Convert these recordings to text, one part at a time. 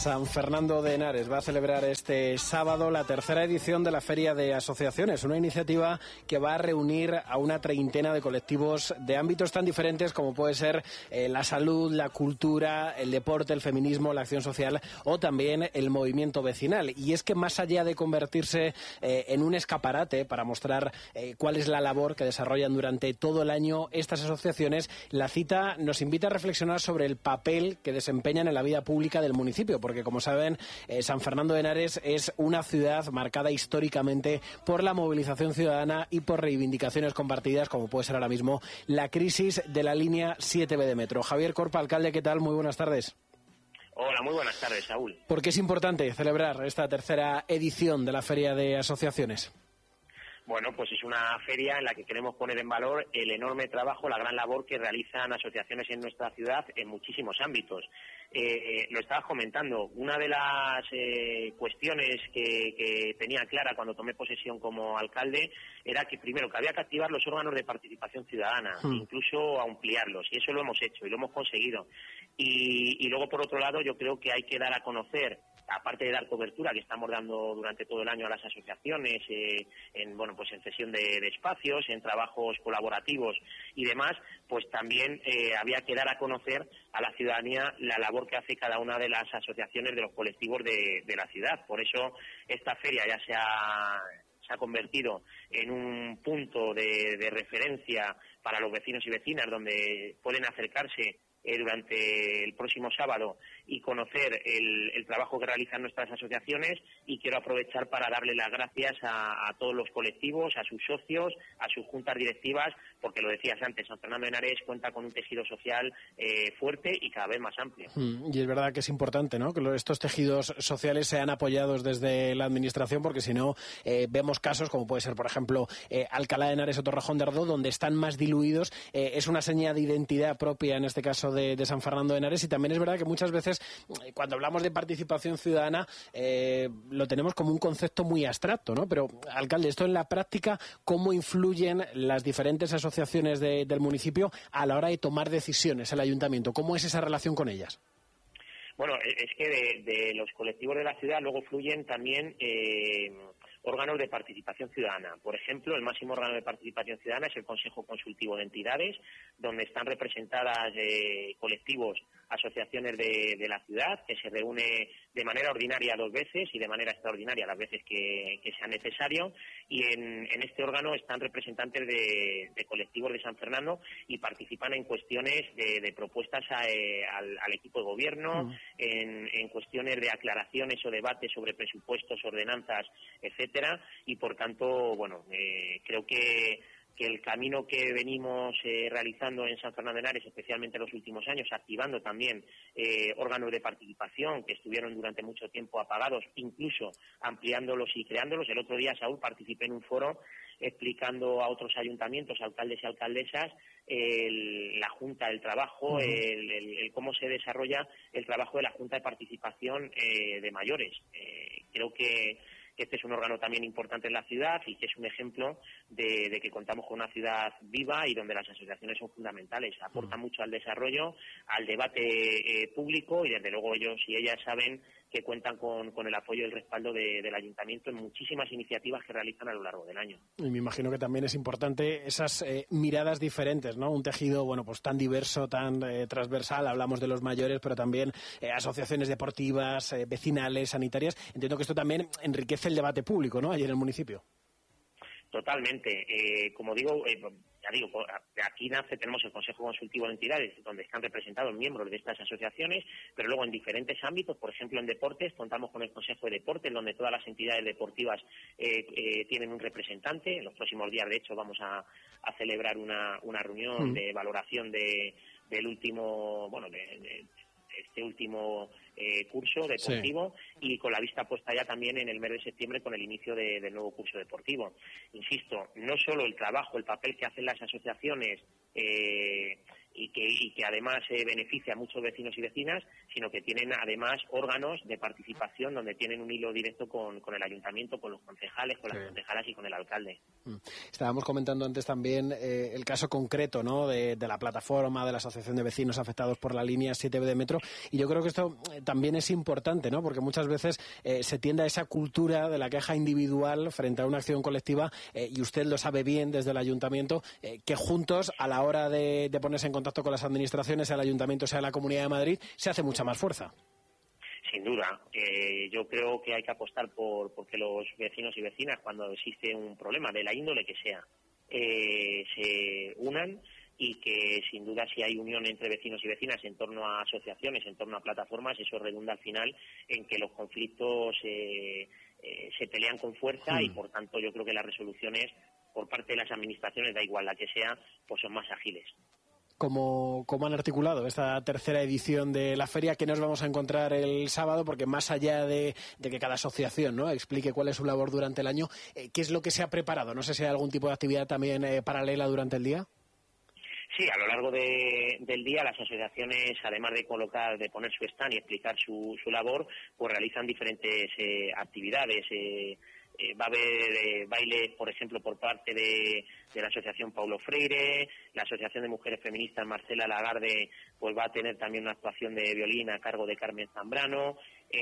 San Fernando de Henares va a celebrar este sábado la tercera edición de la Feria de Asociaciones, una iniciativa que va a reunir a una treintena de colectivos de ámbitos tan diferentes como puede ser la salud, la cultura, el deporte, el feminismo, la acción social o también el movimiento vecinal. Y es que más allá de convertirse en un escaparate para mostrar cuál es la labor que desarrollan durante todo el año estas asociaciones, la cita nos invita a reflexionar sobre el papel que desempeñan en la vida pública del municipio, porque como saben, San Fernando de Henares es una ciudad marcada históricamente por la movilización ciudadana y por reivindicaciones compartidas, como puede ser ahora mismo la crisis de la línea 7B de metro. Javier Corpa, alcalde, ¿qué tal? Muy buenas tardes. Hola, muy buenas tardes, Saúl. ¿Por qué es importante celebrar esta tercera edición de la Feria de Asociaciones? Bueno, pues es una feria en la que queremos poner en valor el enorme trabajo, la gran labor que realizan asociaciones en nuestra ciudad en muchísimos ámbitos. Lo estabas comentando, una de las cuestiones que tenía clara cuando tomé posesión como alcalde era que primero que había que activar los órganos de participación ciudadana, incluso ampliarlos, y eso lo hemos hecho y lo hemos conseguido. Y luego, por otro lado, yo creo que hay que dar a conocer, aparte de dar cobertura que estamos dando durante todo el año a las asociaciones, en cesión de espacios, en trabajos colaborativos y demás, pues también había que dar a conocer a la ciudadanía la labor que hace cada una de las asociaciones de los colectivos de la ciudad. Por eso esta feria ya se ha convertido en un punto de referencia para los vecinos y vecinas, donde pueden acercarse durante el próximo sábado y conocer el trabajo que realizan nuestras asociaciones, y quiero aprovechar para darle las gracias a todos los colectivos, a sus socios, a sus juntas directivas, porque lo decías antes, San Fernando de Henares cuenta con un tejido social fuerte y cada vez más amplio. Y es verdad que es importante, ¿no?, que estos tejidos sociales sean apoyados desde la administración, porque si no vemos casos como puede ser, por ejemplo, Alcalá de Henares o Torrejón de Ardoz, donde están más diluidos. Es una seña de identidad propia, en este caso de San Fernando de Henares, y también es verdad que muchas veces cuando hablamos de participación ciudadana lo tenemos como un concepto muy abstracto, ¿no? Pero, alcalde, esto en la práctica, ¿cómo influyen las diferentes asociaciones del municipio a la hora de tomar decisiones el ayuntamiento? ¿Cómo es esa relación con ellas? Bueno, es que de los colectivos de la ciudad luego fluyen también órganos de participación ciudadana. Por ejemplo, el máximo órgano de participación ciudadana es el Consejo Consultivo de Entidades, donde están representadas colectivos, asociaciones de la ciudad, que se reúne de manera ordinaria 2 veces y de manera extraordinaria las veces que sea necesario, y en este órgano están representantes de colectivos de San Fernando y participan en cuestiones de propuestas al equipo de gobierno, en cuestiones de aclaraciones o debates sobre presupuestos, ordenanzas, etcétera, y por tanto, bueno, creo que el camino que venimos realizando en San Fernando de Henares, especialmente en los últimos años, activando también órganos de participación que estuvieron durante mucho tiempo apagados, incluso ampliándolos y creándolos. El otro día, Saúl, participé en un foro explicando a otros ayuntamientos, alcaldes y alcaldesas, la Junta del Trabajo, el cómo se desarrolla el trabajo de la Junta de Participación de Mayores. Creo que este es un órgano también importante en la ciudad y que es un ejemplo de que contamos con una ciudad viva y donde las asociaciones son fundamentales. Aportan mucho al desarrollo, al debate público, y desde luego ellos y ellas saben que cuentan con el apoyo y el respaldo del ayuntamiento en muchísimas iniciativas que realizan a lo largo del año. Y me imagino que también es importante esas miradas diferentes, ¿no? Un tejido, bueno, pues tan diverso, tan transversal. Hablamos de los mayores, pero también asociaciones deportivas, vecinales, sanitarias. Entiendo que esto también enriquece el debate público, ¿no?, allí en el municipio. Totalmente. Como digo, aquí tenemos el Consejo Consultivo de Entidades, donde están representados miembros de estas asociaciones, pero luego en diferentes ámbitos, por ejemplo en deportes, contamos con el Consejo de Deportes, donde todas las entidades deportivas tienen un representante. En los próximos días, de hecho, vamos a celebrar una reunión de valoración del último, de este último curso deportivo, y con la vista puesta ya también en el mes de septiembre con el inicio del nuevo curso deportivo. Insisto, no solo el trabajo, el papel que hacen las asociaciones y que además beneficia a muchos vecinos y vecinas, sino que tienen además órganos de participación donde tienen un hilo directo con el ayuntamiento, con los concejales, con las concejalas y con el alcalde. Estábamos comentando antes también el caso concreto, ¿no?, de la plataforma, de la Asociación de Vecinos Afectados por la línea 7B de metro, y yo creo que esto también es importante, ¿no?, porque muchas veces se tiende a esa cultura de la queja individual frente a una acción colectiva, y usted lo sabe bien desde el ayuntamiento, que juntos, a la hora de ponerse en contacto con las administraciones, sea el ayuntamiento, sea la Comunidad de Madrid, se hace mucha más fuerza. Sin duda. Yo creo que hay que apostar porque los vecinos y vecinas, cuando existe un problema de la índole que sea, se unan, y que sin duda si hay unión entre vecinos y vecinas en torno a asociaciones, en torno a plataformas, eso redunda al final en que los conflictos se pelean con fuerza y por tanto yo creo que las resoluciones por parte de las administraciones, da igual la que sea, pues son más ágiles. ¿Cómo han articulado esta tercera edición de la feria? ¿Qué nos vamos a encontrar el sábado? Porque más allá de que cada asociación, ¿no?, explique cuál es su labor durante el año, ¿qué es lo que se ha preparado? No sé si hay algún tipo de actividad también paralela durante el día. Sí, a lo largo del día las asociaciones, además de poner su stand y explicar su labor, pues realizan diferentes actividades. Va a haber bailes, por ejemplo, por parte de la Asociación Paulo Freire, la Asociación de Mujeres Feministas Marcela Lagarde pues va a tener también una actuación de violín a cargo de Carmen Zambrano,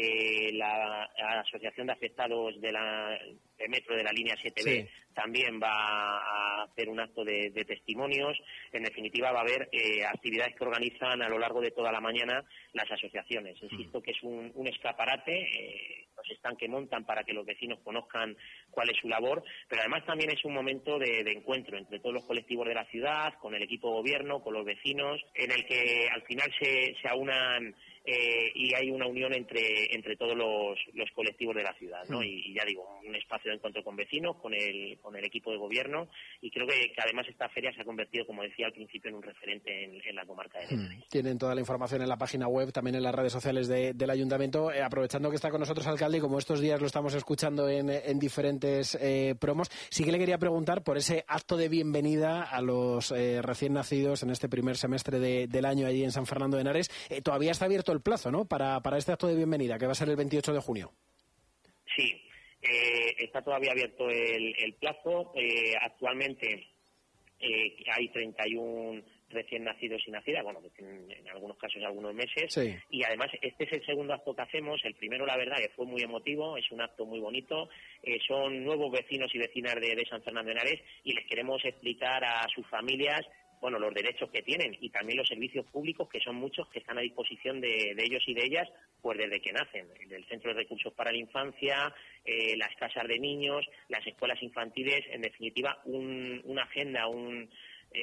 la Asociación de Afectados de metro de la línea 7B también va a hacer un acto de testimonios. En definitiva, va a haber actividades que organizan a lo largo de toda la mañana las asociaciones. Insisto que es un escaparate, los stands que montan para que los vecinos conozcan cuál es su labor, pero además también es un momento de encuentro entre todos los colectivos de la ciudad, con el equipo de gobierno, con los vecinos, en el que al final se aunan y hay una unión entre todos los colectivos de la ciudad, ¿no? Y ya digo, un espacio de encuentro con vecinos, con el equipo de gobierno, y creo que además esta feria se ha convertido, como decía al principio, en un referente en la comarca de Leganés. Tienen toda la información en la página web, también en las redes sociales del ayuntamiento. Aprovechando que está con nosotros, alcalde, y como estos días lo estamos escuchando en diferentes promos, sí que le quería preguntar por ese acto de bienvenida a los recién nacidos en este primer semestre del año allí en San Fernando de Henares. Todavía está abierto el plazo, ¿no?, para este acto de bienvenida, que va a ser el 28 de junio. Sí, está todavía abierto el plazo. Actualmente hay 31 recién nacidos y nacidas, bueno, en algunos casos algunos meses, y además este es el segundo acto que hacemos. El primero, la verdad, que fue muy emotivo, es un acto muy bonito, son nuevos vecinos y vecinas de San Fernando de Henares, y les queremos explicar a sus familias los derechos que tienen y también los servicios públicos, que son muchos, que están a disposición de ellos y de ellas, pues desde que nacen. El Centro de Recursos para la Infancia, las casas de niños, las escuelas infantiles, en definitiva, una agenda, un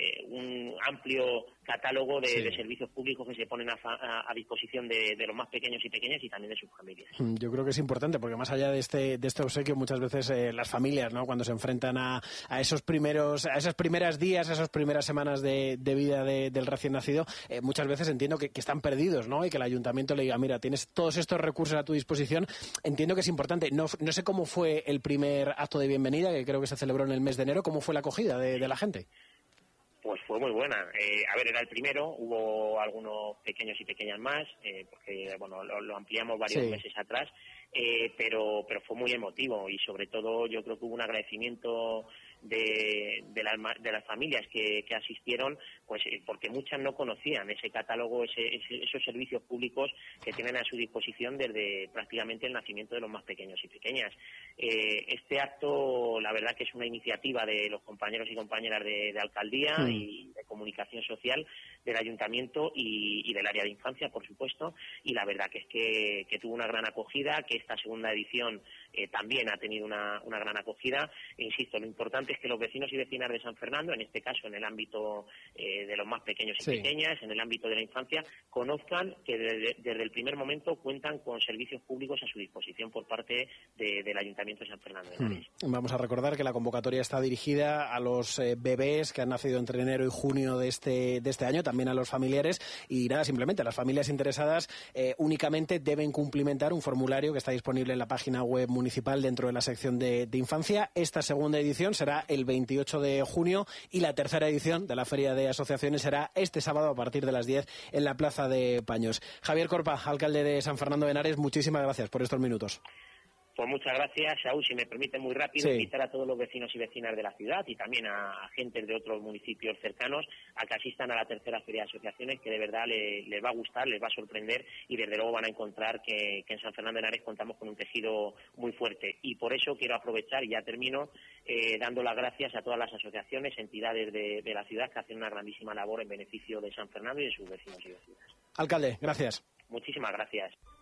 amplio catálogo de servicios públicos que se ponen a disposición de los más pequeños y pequeñas y también de sus familias. Yo creo que es importante, porque más allá de este obsequio, muchas veces las familias, ¿no?, cuando se enfrentan a esos primeras días, a esas primeras semanas de vida del recién nacido, muchas veces entiendo que están perdidos, ¿no?, y que el ayuntamiento le diga, mira, tienes todos estos recursos a tu disposición. Entiendo que es importante. No sé cómo fue el primer acto de bienvenida, que creo que se celebró en el mes de enero. ¿Cómo fue la acogida de la gente? Pues fue muy buena. Era el primero, hubo algunos pequeños y pequeñas más, porque lo ampliamos varios meses atrás, pero fue muy emotivo, y sobre todo yo creo que hubo un agradecimiento de las familias que asistieron, pues porque muchas no conocían ese catálogo, esos servicios públicos que tienen a su disposición desde prácticamente el nacimiento de los más pequeños y pequeñas. Este acto, la verdad que es una iniciativa de los compañeros y compañeras de alcaldía y de comunicación social del ayuntamiento y del área de infancia, por supuesto, y la verdad que es que tuvo una gran acogida, que esta segunda edición también ha tenido una gran acogida. E insisto, lo importante es que los vecinos y vecinas de San Fernando, en este caso en el ámbito de los más pequeños y pequeñas, en el ámbito de la infancia, conozcan que desde el primer momento cuentan con servicios públicos a su disposición por parte del Ayuntamiento de San Fernando de Henares. Vamos a recordar que la convocatoria está dirigida a los bebés que han nacido entre enero y junio de este año, también también a los familiares. Y nada, simplemente las familias interesadas únicamente deben cumplimentar un formulario que está disponible en la página web municipal dentro de la sección de infancia. Esta segunda edición será el 28 de junio y la tercera edición de la Feria de Asociaciones será este sábado a partir de las 10 en la Plaza de Paños. Javier Corpa, alcalde de San Fernando de Henares, muchísimas gracias por estos minutos. Pues muchas gracias, Saúl. Si me permite muy rápido, invitar a todos los vecinos y vecinas de la ciudad y también a agentes de otros municipios cercanos a que asistan a la tercera Feria de Asociaciones, que de verdad les va a gustar, les va a sorprender y desde luego van a encontrar que en San Fernando de Henares contamos con un tejido muy fuerte. Y por eso quiero aprovechar, y ya termino, dando las gracias a todas las asociaciones, entidades de la ciudad que hacen una grandísima labor en beneficio de San Fernando y de sus vecinos y vecinas. Alcalde, gracias. Muchísimas gracias.